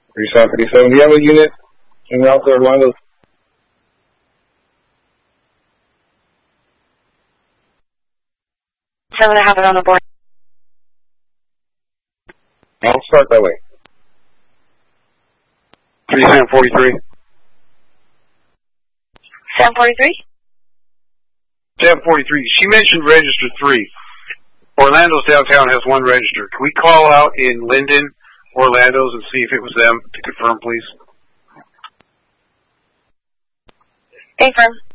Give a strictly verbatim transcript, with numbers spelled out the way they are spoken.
thirty-seven thirty-seven. Do you have a unit en route to Orlando? Seven, I have it on the board. I'll start that way. thirty-seven forty-three. seven forty-three? seven forty-three. She mentioned register three. Orlando's downtown has one register. Can we call out in Linden, Orlando's, and see if it was them to confirm, please? Confirm.